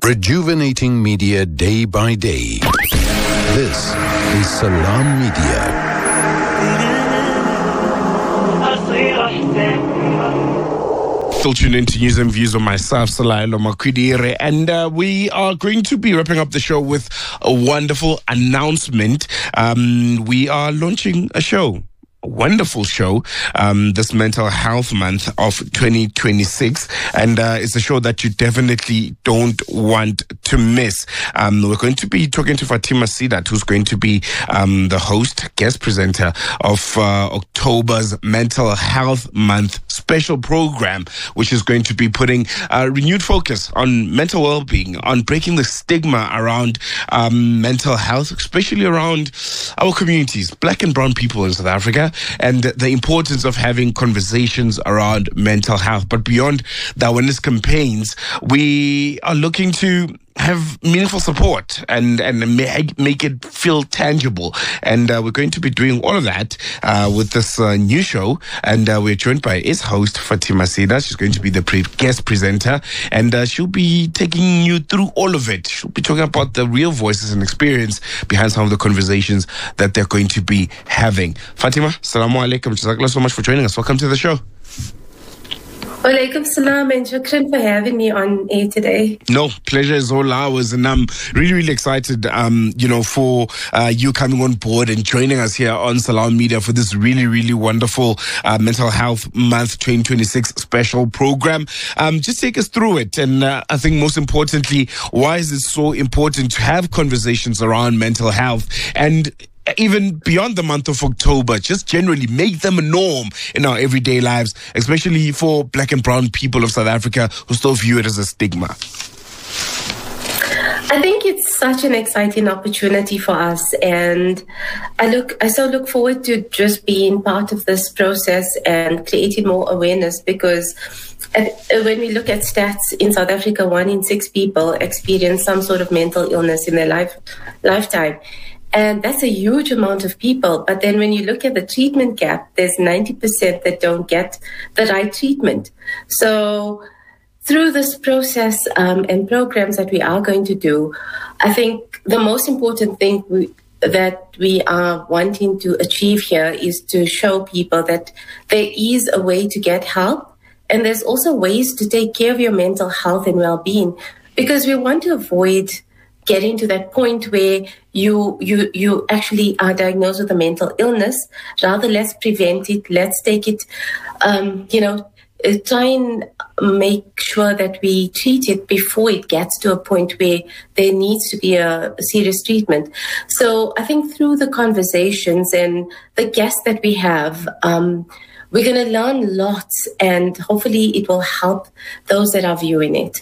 Rejuvenating media day by day. This is Salam Media. Still tuned into News and Views on myself, Salailo Makwidire, and we are going to be wrapping up the show with a wonderful announcement. We are launching a show. Wonderful show, this Mental Health Month of 2026, and it's a show that you definitely don't want to miss. We're going to be talking to Fatima Sidat, who's going to be the host, guest presenter of October's Mental Health Month special program, which is going to be putting a renewed focus on mental well-being, on breaking the stigma around mental health, especially around our communities, Black and brown people in South Africa, and the importance of having conversations around mental health. But beyond the awareness campaigns, we are looking to have meaningful support and make it feel tangible. And we're going to be doing all of that with this new show. And we're joined by its host, Fatima Sidat. She's going to be the guest presenter. And she'll be taking you through all of it. She'll be talking about the real voices and experience behind some of the conversations that they're going to be having. Fatima, assalamu alaikum. Jazakallah so much for joining us. Welcome to the show. Walaikum salam, and shukran for having me on air today. No, pleasure is all ours, and I'm really, really excited, for you coming on board and joining us here on Salam Media for this really, really wonderful Mental Health Month 2026 special program. Just take us through it, and I think most importantly, why is it so important to have conversations around mental health, and even beyond the month of October, just generally make them a norm in our everyday lives, especially for Black and brown people of South Africa who still view it as a stigma? I think it's such an exciting opportunity for us, and I so look forward to just being part of this process and creating more awareness, because when we look at stats in South Africa, 1 in 6 people experience some sort of mental illness in their lifetime. And that's a huge amount of people. But then when you look at the treatment gap, there's 90% that don't get the right treatment. So through this process and programs that we are going to do, I think the most important thing that we are wanting to achieve here is to show people that there is a way to get help. And there's also ways to take care of your mental health and well-being, because we want to avoid getting to that point where you actually are diagnosed with a mental illness. Rather, let's prevent it. Let's take it, try and make sure that we treat it before it gets to a point where there needs to be a serious treatment. So I think through the conversations and the guests that we have, we're going to learn lots, and hopefully it will help those that are viewing it.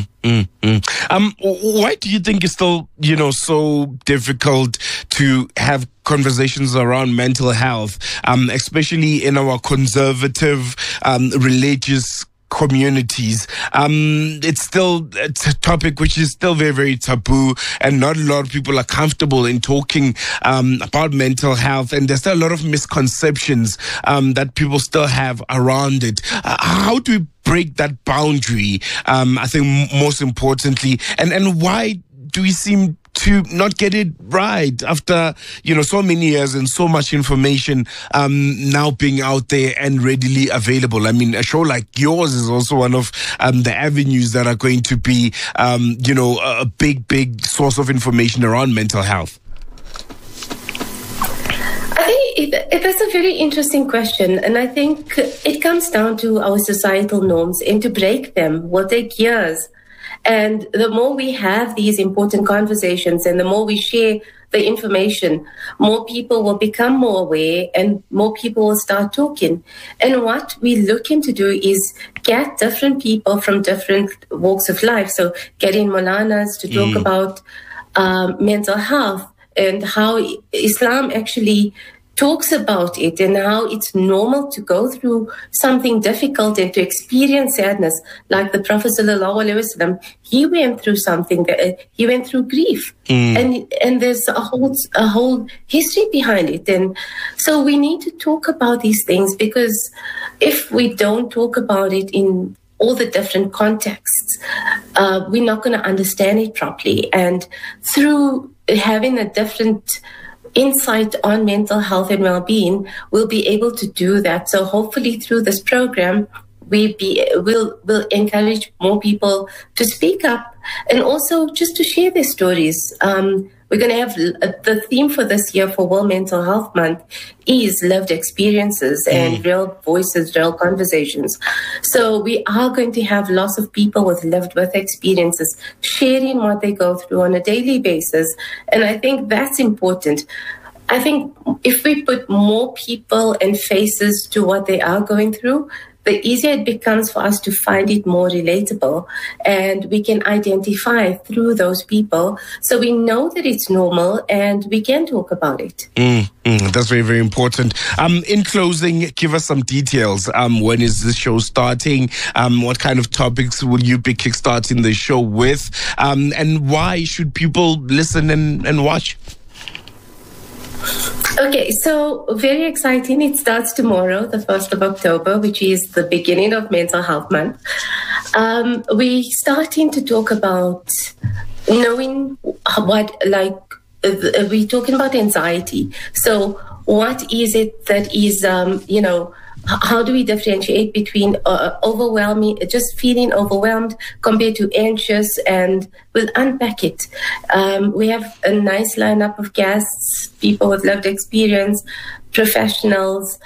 Why do you think it's still, so difficult to have conversations around mental health, especially in our conservative, religious communities? It's a topic which is still very, very taboo, and not a lot of people are comfortable in talking about mental health, and there's still a lot of misconceptions that people still have around it. How do we break that boundary, I think most importantly, and why do we seem to not get it right after, so many years and so much information now being out there and readily available? I mean, a show like yours is also one of the avenues that are going to be, a big, big source of information around mental health. That's a very interesting question, and I think it comes down to our societal norms, and to break them will take years. And the more we have these important conversations and the more we share the information, more people will become more aware and more people will start talking. And what we're looking to do is get different people from different walks of life. So getting Maulanas to talk about mental health and how Islam actually talks about it, and how it's normal to go through something difficult and to experience sadness. Like the Prophet ﷺ, he went through something, he went through grief, and there's a whole history behind it. And so we need to talk about these things, because if we don't talk about it in all the different contexts, we're not going to understand it properly. And through having a different insight on mental health and well-being, we'll be able to do that. So hopefully through this program, we'll encourage more people to speak up and also just to share their stories. We're going to have the theme for this year for World Mental Health Month is lived experiences and real voices, real conversations. So we are going to have lots of people with lived with experiences sharing what they go through on a daily basis. And I think that's important. I think if we put more people and faces to what they are going through, the easier it becomes for us to find it more relatable, and we can identify through those people so we know that it's normal and we can talk about it. That's very, very important. In closing, give us some details. When is the show starting? What kind of topics will you be kickstarting the show with? And why should people listen and watch? Okay, so very exciting. It starts tomorrow, the 1st of October, which is the beginning of Mental Health Month. We're starting to talk about knowing we're talking about anxiety. So what is it that is, how do we differentiate between just feeling overwhelmed compared to anxious, and we'll unpack it. We have a nice lineup of guests, people with lived experience, professionals,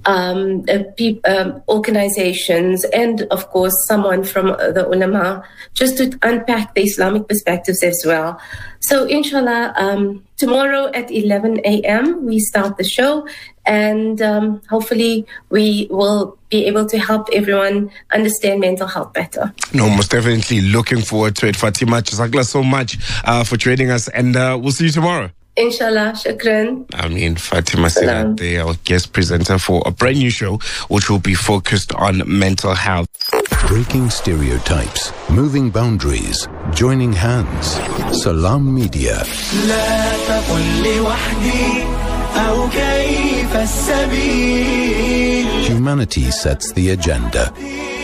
organizations, and of course someone from the ulama, just to unpack the Islamic perspectives as well. So inshallah, tomorrow at 11 a.m. we start the show, and hopefully we will be able to help everyone understand mental health better. No, most definitely looking forward to it. Fatima, Jazakallah so much for joining us, and we'll see you tomorrow. Inshallah, shukran. Fatima Sirate, our guest presenter for a brand new show, which will be focused on mental health. Breaking stereotypes, moving boundaries, joining hands. Salam Media. Humanity sets the agenda.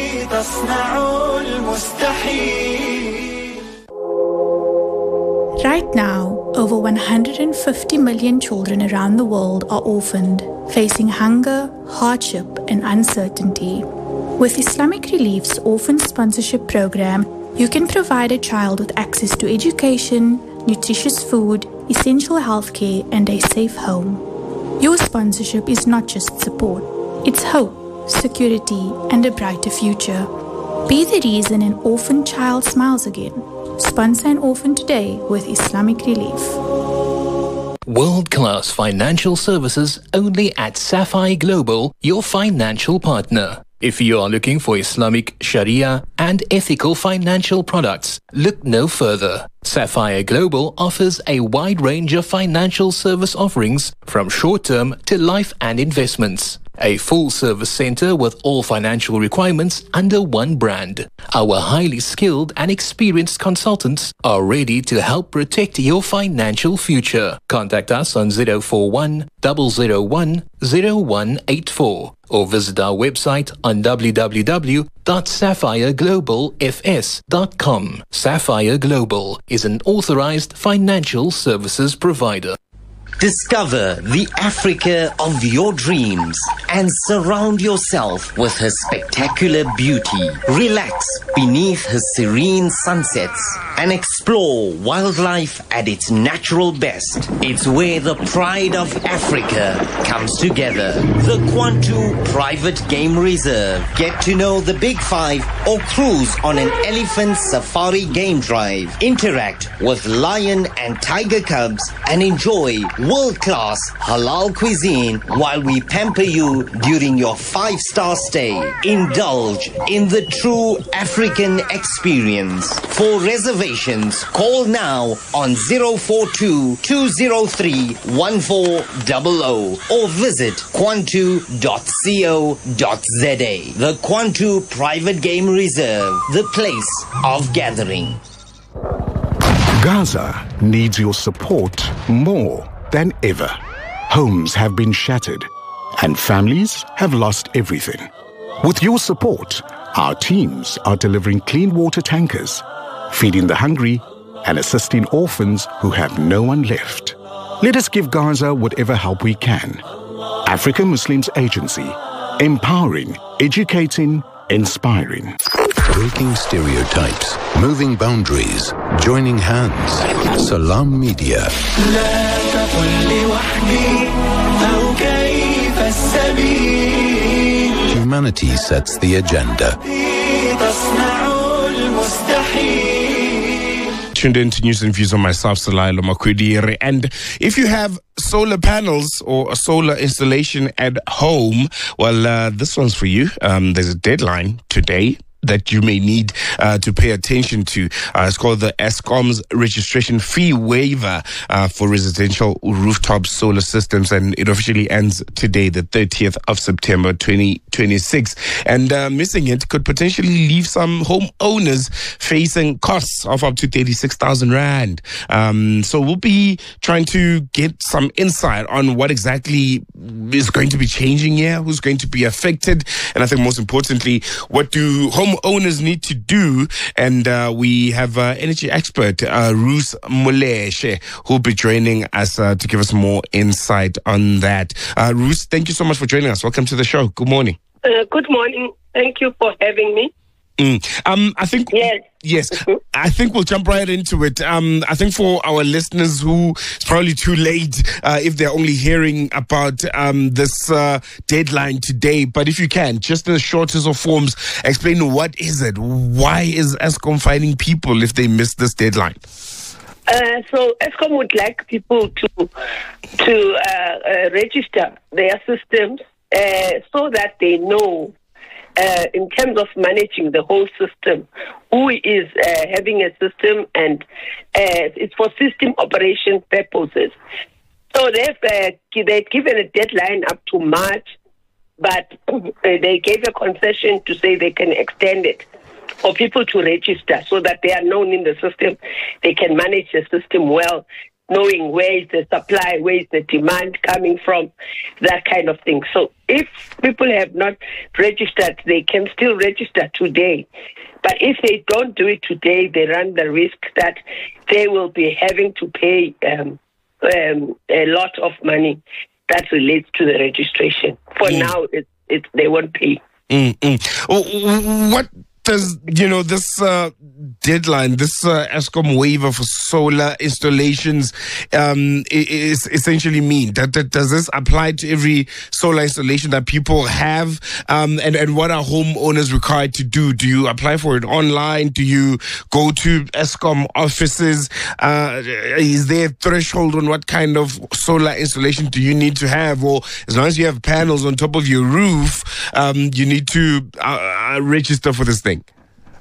Right now, over 150 million children around the world are orphaned, facing hunger, hardship, and uncertainty. With Islamic Relief's Orphan Sponsorship Program, you can provide a child with access to education, nutritious food, essential healthcare, and a safe home. Your sponsorship is not just support, it's hope, security, and a brighter future. Be the reason an orphan child smiles again. Sponsor an orphan today with Islamic Relief. World-class financial services only at Sapphire Global, your financial partner. If you are looking for Islamic, Sharia, and ethical financial products, look no further. Sapphire Global offers a wide range of financial service offerings from short-term to life and investments. A full-service center with all financial requirements under one brand. Our highly skilled and experienced consultants are ready to help protect your financial future. Contact us on 041 001 0184 or visit our website on www.sapphireglobalfs.com. Sapphire Global is an authorized financial services provider. Discover the Africa of your dreams and surround yourself with her spectacular beauty. Relax beneath her serene sunsets and explore wildlife at its natural best. It's where the pride of Africa comes together. The Kwantu Private Game Reserve. Get to know the Big Five or cruise on an elephant safari game drive. Interact with lion and tiger cubs and enjoy world-class halal cuisine while we pamper you during your 5-star stay. Indulge in the true African experience. For reservations, call now on 042-203-1400 or visit kwantu.co.za. The Kwantu Private Game Reserve, the place of gathering. Gaza needs your support more than ever. Homes have been shattered and families have lost everything. With your support, our teams are delivering clean water tankers, feeding the hungry, and assisting orphans who have no one left. Let us give Gaza whatever help we can. African Muslims Agency, empowering, educating, inspiring. Breaking stereotypes, moving boundaries, joining hands. Salam Media. Humanity sets the agenda. Tuned into News and Views on myself, Salailo Makwidire. And if you have solar panels or a solar installation at home, well, this one's for you. There's a deadline today that you may need to pay attention to. It's called the Eskom's registration fee waiver for residential rooftop solar systems, and it officially ends today, the 30th of September 2026. And missing it could potentially leave some homeowners facing costs of up to 36,000 Rand. So we'll be trying to get some insight on what exactly is going to be changing here, who's going to be affected, and I think most importantly, what do homeowners need to do. And we have energy expert Ruth Moleshe, who'll be joining us to give us more insight on that. Ruth, thank you so much for joining us. Welcome to the show. Good morning. Good morning. Thank you for having me. I think yes. I think we'll jump right into it. I think for our listeners who it's probably too late if they're only hearing about this deadline today, but if you can, just in the shortest of forms, explain what is it? Why is Eskom finding people if they miss this deadline? So Eskom would like people to register their systems so that they know. In terms of managing the whole system, who is having a system, and it's for system operation purposes. So they've given a deadline up to March, but they gave a concession to say they can extend it for people to register so that they are known in the system. They can manage the system well, knowing where is the supply, where is the demand coming from, that kind of thing. So if people have not registered, they can still register today. But if they don't do it today, they run the risk that they will be having to pay a lot of money that relates to the registration. For now, they won't pay. What does this deadline, this Eskom waiver for solar installations is essentially mean? Does this apply to every solar installation that people have? And what are homeowners required to do? Do you apply for it online? Do you go to Eskom offices? Is there a threshold on what kind of solar installation do you need to have? Or as long as you have panels on top of your roof, you need to register for this thing?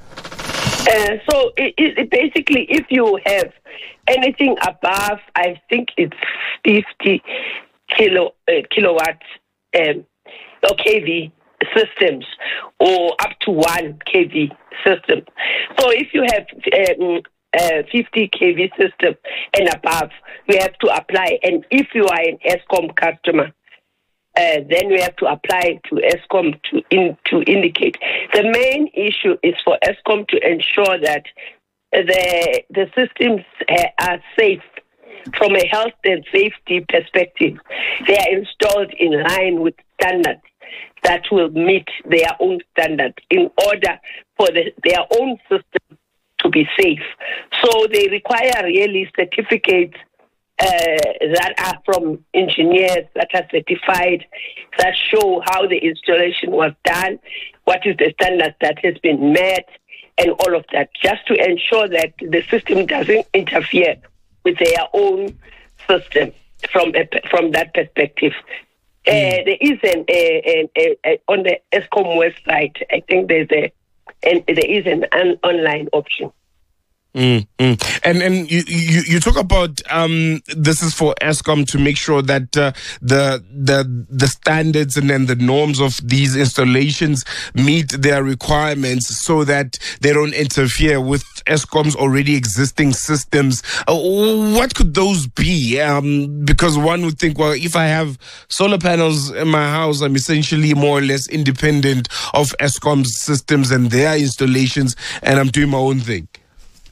So it basically, if you have anything above, I think it's 50 kilowatt or kV systems, or up to 1 kV system. So if you have 50 kV system and above, you have to apply. And if you are an Eskom customer, then we have to apply to Eskom to indicate. The main issue is for Eskom to ensure that the systems are safe from a health and safety perspective. They are installed in line with standards that will meet their own standards in order for their own system to be safe. So they require really certificates that are from engineers that are certified, that show how the installation was done, what is the standard that has been met, and all of that, just to ensure that the system doesn't interfere with their own system from that perspective. There is on the Eskom website, I think there is an online option. And you talk about this is for Eskom to make sure that the standards and then the norms of these installations meet their requirements so that they don't interfere with Eskom's already existing systems. What could those be? Because one would think, well, if I have solar panels in my house, I'm essentially more or less independent of Eskom's systems and their installations, and I'm doing my own thing.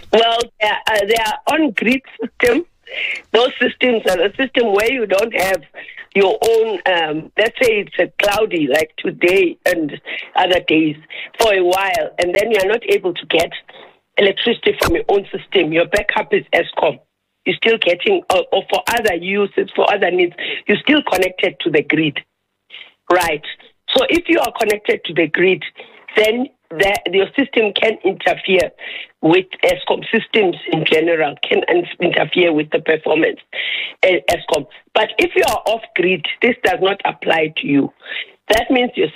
Well, they are on-grid system. Those systems are a system where you don't have your own, let's say it's a cloudy like today and other days for a while, and then you're not able to get electricity from your own system. Your backup is Eskom. You're still getting, or for other uses, for other needs, you're still connected to the grid. Right. So if you are connected to the grid, then your system can interfere with Eskom. Systems in general can interfere with the performance Eskom. But if you are off grid, this does not apply to you. That means your